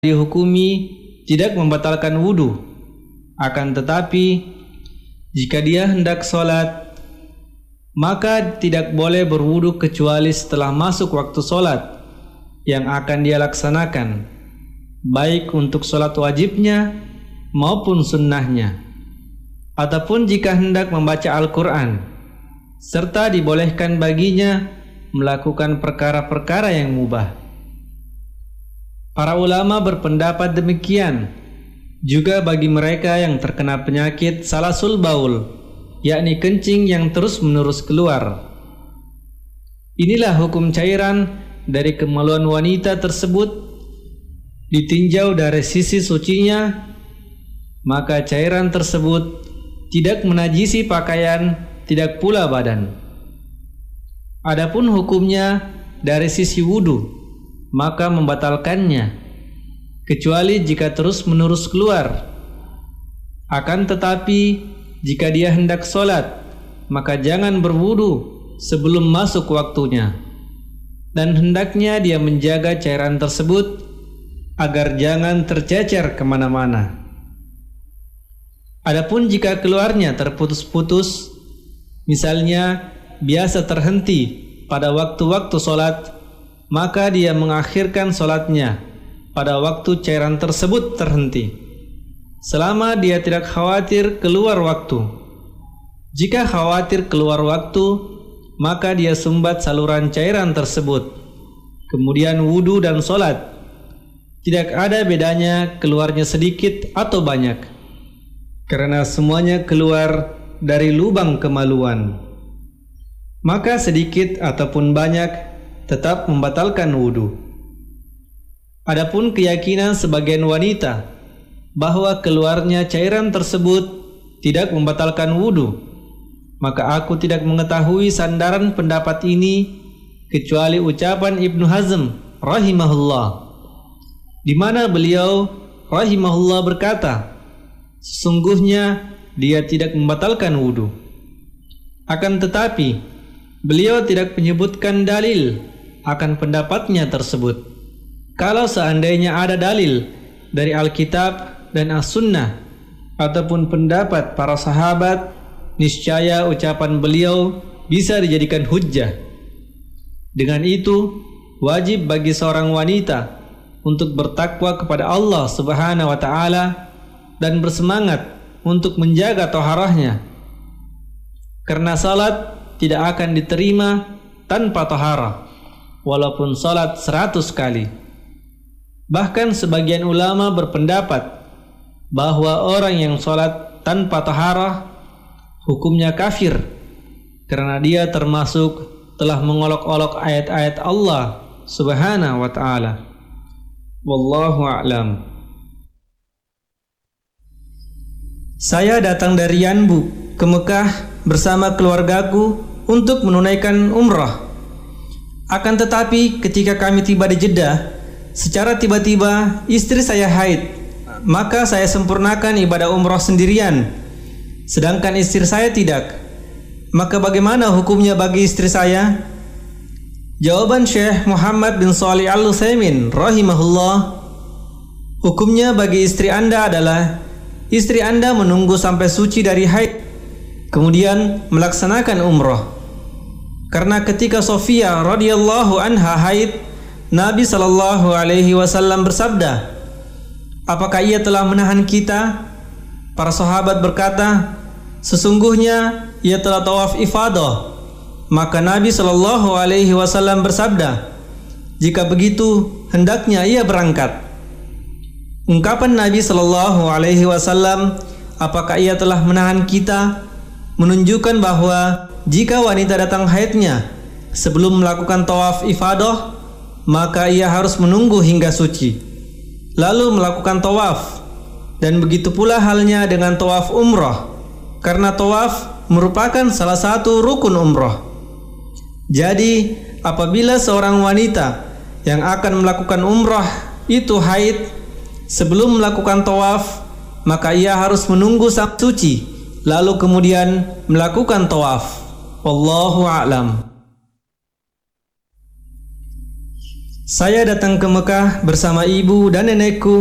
dihukumi tidak membatalkan wudu. Akan tetapi jika dia hendak sholat, maka tidak boleh berwudu kecuali setelah masuk waktu sholat yang akan dia laksanakan, baik untuk sholat wajibnya maupun sunnahnya. Ataupun jika hendak membaca Al-Quran, serta dibolehkan baginya melakukan perkara-perkara yang mubah. Para ulama berpendapat demikian juga bagi mereka yang terkena penyakit salasul baul, yakni kencing yang terus-menerus keluar. Inilah hukum cairan dari kemaluan wanita tersebut. Ditinjau dari sisi sucinya, maka cairan tersebut tidak menajisi pakaian, tidak pula badan. Adapun hukumnya dari sisi wudu, maka membatalkannya, kecuali jika terus-menerus keluar. Akan tetapi jika dia hendak sholat, maka jangan berwudu sebelum masuk waktunya, dan hendaknya dia menjaga cairan tersebut agar jangan tercecer kemana-mana. Adapun jika keluarnya terputus-putus, misalnya biasa terhenti pada waktu-waktu sholat, maka dia mengakhirkan sholatnya pada waktu cairan tersebut terhenti, selama dia tidak khawatir keluar waktu. Jika khawatir keluar waktu, maka dia sumbat saluran cairan tersebut, kemudian wudu dan sholat. Tidak ada bedanya keluarnya sedikit atau banyak, karena semuanya keluar dari lubang kemaluan. Maka sedikit ataupun banyak tetap membatalkan wudu. Adapun keyakinan sebagian wanita bahwa keluarnya cairan tersebut tidak membatalkan wudu, maka aku tidak mengetahui sandaran pendapat ini kecuali ucapan Ibnu Hazm rahimahullah, di mana beliau rahimahullah berkata, sesungguhnya dia tidak membatalkan wudu. Akan tetapi beliau tidak menyebutkan dalil akan pendapatnya tersebut. Kalau seandainya ada dalil dari Alkitab dan As-Sunnah ataupun pendapat para sahabat, niscaya ucapan beliau bisa dijadikan hujjah. Dengan itu, wajib bagi seorang wanita untuk bertakwa kepada Allah Subhanahu wa taala dan bersemangat untuk menjaga taharahnya, karena salat tidak akan diterima tanpa taharah, walaupun salat 100 kali. Bahkan sebagian ulama berpendapat bahwa orang yang salat tanpa taharah hukumnya kafir, karena dia termasuk telah mengolok-olok ayat-ayat Allah Subhanahu wa taala. Wallahu a'lam. Saya datang dari Yanbu ke Mekah bersama keluargaku untuk menunaikan umrah. Akan tetapi ketika kami tiba di Jeddah, secara tiba-tiba istri saya haid, maka saya sempurnakan ibadah umrah sendirian, sedangkan istri saya tidak. Maka bagaimana hukumnya bagi istri saya? Jawaban Syekh Muhammad bin Shalih Al-Utsaimin rahimahullah, hukumnya bagi istri Anda adalah istri Anda menunggu sampai suci dari haid, kemudian melaksanakan umrah. Karena ketika Sofia radhiyallahu anha haid, Nabi sallallahu alaihi wasallam bersabda, apakah ia telah menahan kita? Para sahabat berkata, sesungguhnya ia telah tawaf ifadah. Maka Nabi sallallahu alaihi wasallam bersabda, jika begitu hendaknya ia berangkat. Ungkapan Nabi sallallahu alaihi wasallam, apakah ia telah menahan kita, menunjukkan bahwa jika wanita datang haidnya sebelum melakukan tawaf ifadah, maka ia harus menunggu hingga suci, lalu melakukan tawaf. Dan begitu pula halnya dengan tawaf umrah, karena tawaf merupakan salah satu rukun umrah. Jadi apabila seorang wanita yang akan melakukan umrah itu haid sebelum melakukan tawaf, maka ia harus menunggu sampai suci, lalu kemudian melakukan tawaf. Wallahu a'lam. Saya datang ke Mekah bersama ibu dan nenekku